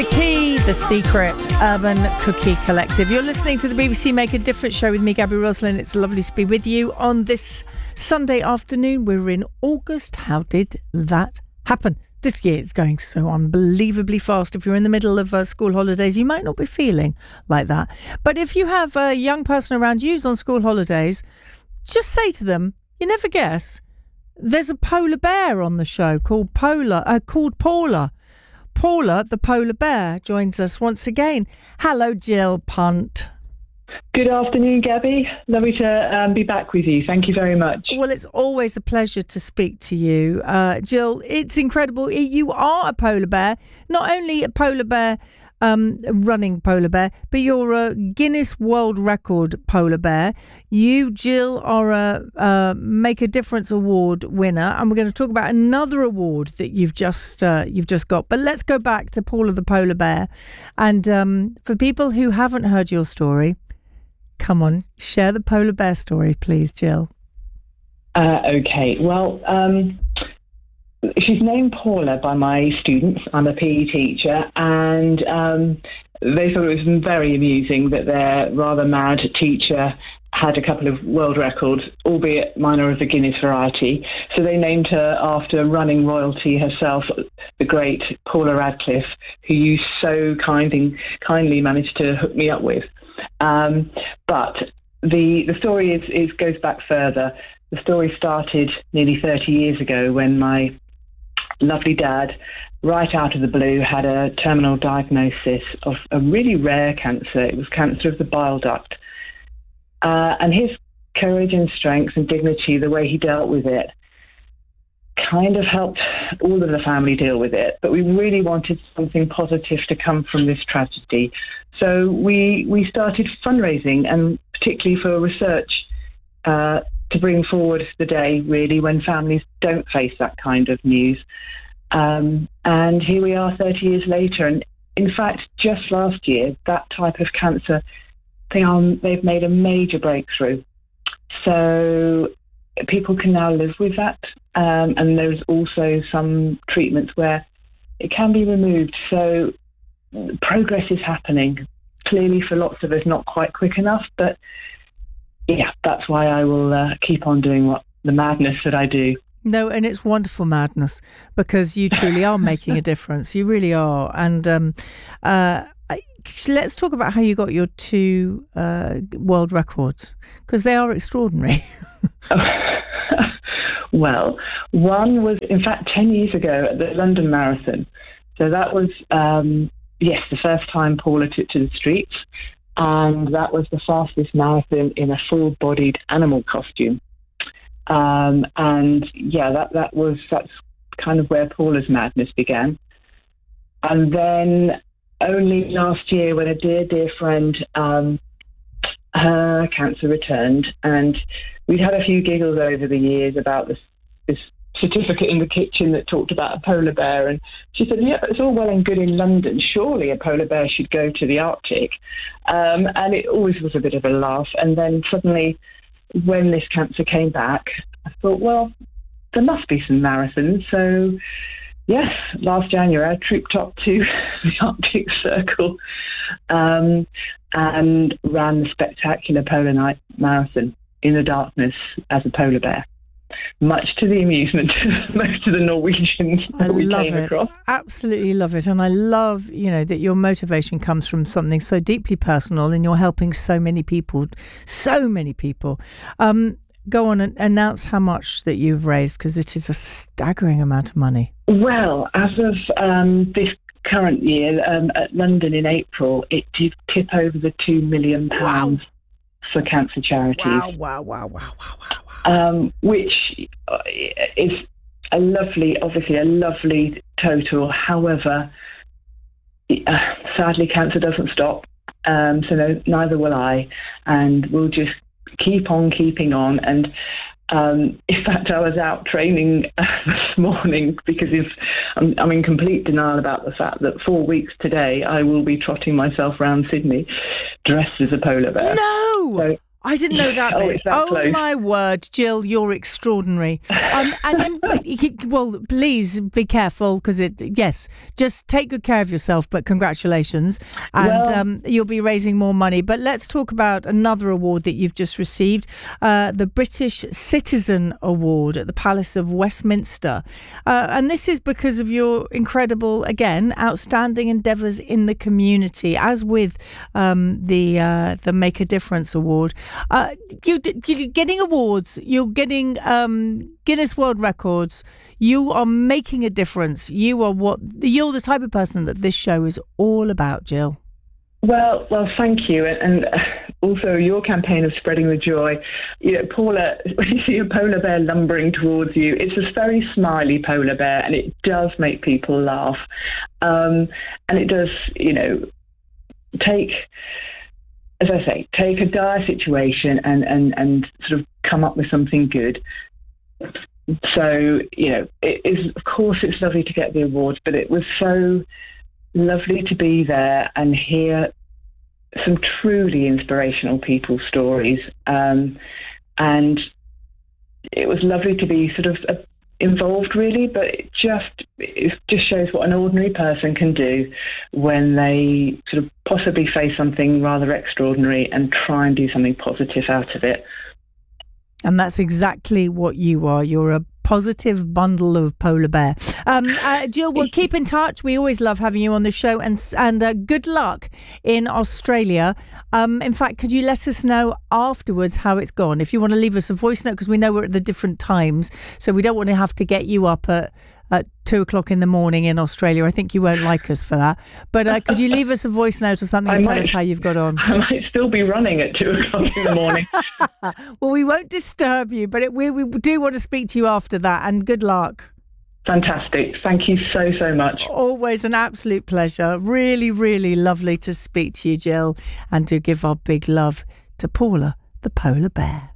The Key, The Secret, Urban Cookie Collective. You're listening to the BBC Make a Difference show with me, Gabby Roslin. It's lovely to be with you on this Sunday afternoon. We're in August. How did that happen? This year is going so unbelievably fast. If you're in the middle of school holidays, you might not be feeling like that. But if you have a young person around you who's on school holidays, just say to them, you never guess, there's a polar bear on the show called Paula. Paula, the polar bear, joins us once again. Hello, Jill Punt. Good afternoon, Gabby. Lovely to be back with you. Thank you very much. Well, it's always a pleasure to speak to you. Jill, it's incredible. You are a polar bear, not only a polar bear, running polar bear, but you're a Guinness World Record polar bear. You, Jill, are a Make a Difference Award winner, and we're going to talk about another award that you've just got. But let's go back to Paula the polar bear, and for people who haven't heard your story, come on, share the polar bear story, please, Jill. Okay. Well, she's named Paula by my students. I'm a PE teacher, and they thought it was very amusing that their rather mad teacher had a couple of world records, albeit minor of the Guinness variety. So they named her after running royalty herself, the great Paula Radcliffe, who you so kindly managed to hook me up with. But the story goes back further. The story started nearly 30 years ago when my lovely dad, right out of the blue, had a terminal diagnosis of a really rare cancer. It was cancer of the bile duct. And his courage and strength and dignity, the way he dealt with it, kind of helped all of the family deal with it. But we really wanted something positive to come from this tragedy. So we started fundraising, and particularly for research, to bring forward the day, really, when families don't face that kind of news. And here we are 30 years later. And in fact, just last year, that type of cancer, they've made a major breakthrough. So people can now live with that. And there's also some treatments where it can be removed. So progress is happening. Clearly, for lots of us, not quite quick enough, but yeah, that's why I will keep on doing the madness that I do. No, and it's wonderful madness, because you truly are making a difference. You really are. And let's talk about how you got your two world records, because they are extraordinary. Well, one was, in fact, 10 years ago at the London Marathon. So that was, the first time Paula took to the streets. And that was the fastest marathon in a full-bodied animal costume. That's kind of where Paula's madness began. And then only last year, when a dear friend, her cancer returned, and we'd had a few giggles over the years about this certificate in the kitchen that talked about a polar bear, and she said, yeah, it's all well and good in London, surely a polar bear should go to the Arctic. And it always was a bit of a laugh. And then suddenly, when this cancer came back, I thought, well, there must be some marathons. So yes, last January I trooped up to the Arctic Circle and ran the spectacular Polar Night Marathon in the darkness as a polar bear, much to the amusement of most of the Norwegians that we came across. Absolutely love it. And I love, that your motivation comes from something so deeply personal, and you're helping so many people. Go on and announce how much that you've raised, because it is a staggering amount of money. Well, as of this current year, at London in April, it did tip over the £2 million for cancer charities. Wow. Which is obviously a lovely total. However, sadly, cancer doesn't stop. So neither will I. And we'll just keep on keeping on. And in fact, I was out training this morning because I'm in complete denial about the fact that 4 weeks today I will be trotting myself around Sydney dressed as a polar bear. No! So, I didn't know that Oh, bit. it's that close. My word, Jill, you're extraordinary. Well, please be careful because just take good care of yourself. But congratulations, and you'll be raising more money. But let's talk about another award that you've just received, the British Citizen Award at the Palace of Westminster, and this is because of your incredible, again, outstanding endeavours in the community, as with the Make a Difference Award. You're getting awards, you're getting Guinness World Records, you are making a difference. You're the type of person that this show is all about, Jill. Well, thank you. And also your campaign of spreading the joy. Paula, when you see a polar bear lumbering towards you, it's this very smiley polar bear, and it does make people laugh. And it does, take a dire situation and sort of come up with something good. So, it is, of course, it's lovely to get the awards, but it was so lovely to be there and hear some truly inspirational people's stories. And it was lovely to be sort of involved, really, but it just shows what an ordinary person can do when they sort of possibly face something rather extraordinary and try and do something positive out of it. And that's exactly what you are. You're a positive bundle of polar bear. Jill, we'll keep in touch. We always love having you on the show, and good luck in Australia. In fact, could you let us know afterwards how it's gone? If you want to leave us a voice note, because we know we're at the different times, so we don't want to have to get you up at 2:00 in the morning in Australia. I think you won't like us for that. But could you leave us a voice note or something and tell us how you've got on? I might still be running at 2:00 in the morning. Well, we won't disturb you, but we do want to speak to you after that, and good luck. Fantastic. Thank you so much. Always an absolute pleasure. Really, really lovely to speak to you, Jill, and to give our big love to Paula, the polar bear.